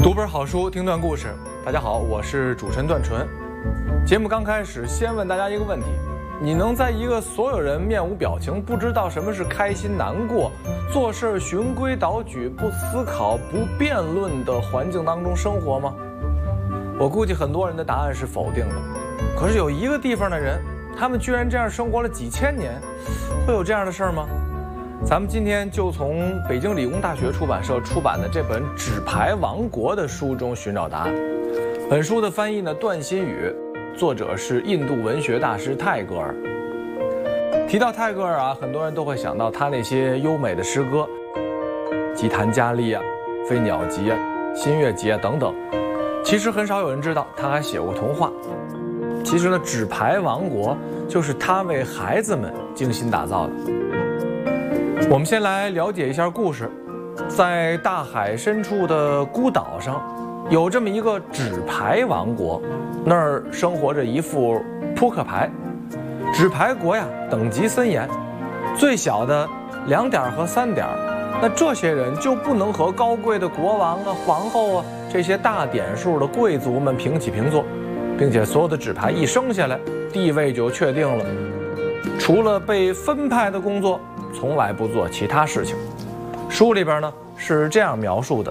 读本好书，听段故事。大家好，我是主持人段纯。节目刚开始，先问大家一个问题：你能在一个所有人面无表情、不知道什么是开心难过、做事循规蹈矩、不思考、不辩论的环境当中生活吗？我估计很多人的答案是否定的。可是有一个地方的人，他们居然这样生活了几千年，会有这样的事儿吗？咱们今天就从北京理工大学出版社出版的这本《纸牌王国》的书中寻找答案。本书的翻译呢，段新宇，作者是印度文学大师泰戈尔。提到泰戈尔啊，很多人都会想到他那些优美的诗歌，吉檀迦利啊、飞鸟集啊、新月集啊等等。其实很少有人知道他还写过童话。其实呢，《纸牌王国》就是他为孩子们精心打造的。我们先来了解一下故事。在大海深处的孤岛上，有这么一个纸牌王国，那儿生活着一副扑克牌。纸牌国呀，等级森严，最小的2点和3点，那这些人就不能和高贵的国王啊、皇后啊这些大点数的贵族们平起平坐，并且所有的纸牌一生下来，地位就确定了，除了被分派的工作，从来不做其他事情。书里边呢是这样描述的：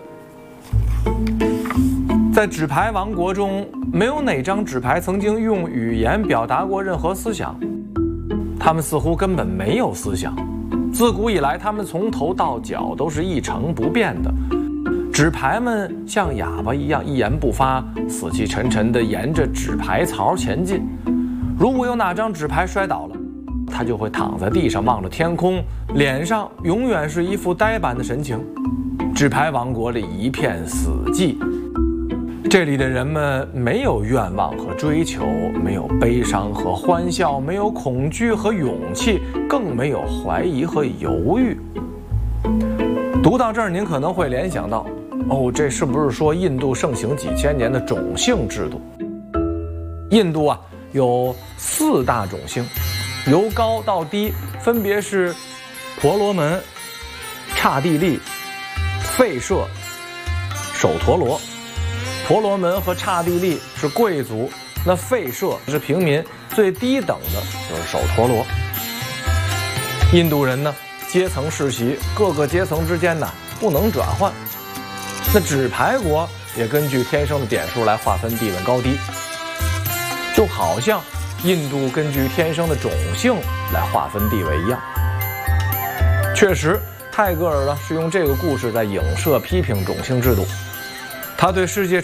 在纸牌王国中，没有哪张纸牌曾经用语言表达过任何思想，他们似乎根本没有思想。自古以来，他们从头到脚都是一成不变的。纸牌们像哑巴一样一言不发，死气沉沉地沿着纸牌槽前进。如果有哪张纸牌摔倒了，他就会躺在地上望着天空，脸上永远是一副呆板的神情。纸牌王国里一片死寂，这里的人们没有愿望和追求，没有悲伤和欢笑，没有恐惧和勇气，更没有怀疑和犹豫。读到这儿，您可能会联想到，这是不是说印度盛行几千年的种姓制度？印度啊，有4大种姓，由高到低分别是婆罗门、刹帝利、吠舍、首陀罗。婆罗门和刹帝利是贵族，那吠舍是平民，最低等的就是首陀罗。印度人呢，阶层世袭，各个阶层之间呢不能转换。那纸牌国也根据天生的点数来划分地位高低，就好像印度根据天生的种姓来划分地位一样。确实，泰戈尔呢是用这个故事在影射批评种姓制度。他对世界